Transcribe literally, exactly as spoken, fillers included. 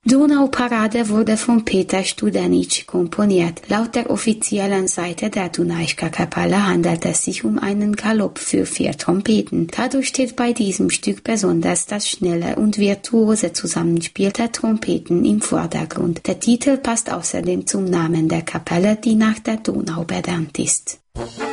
Donauparade wurde von Peter Studenitsch komponiert. Laut der offiziellen Seite der Dunajska Kapelle handelt es sich um einen Galopp für vier Trompeten. Dadurch steht bei diesem Stück besonders das schnelle und virtuose Zusammenspiel der Trompeten im Vordergrund. Der Titel passt außerdem zum Namen der Kapelle, die nach der Donau benannt ist.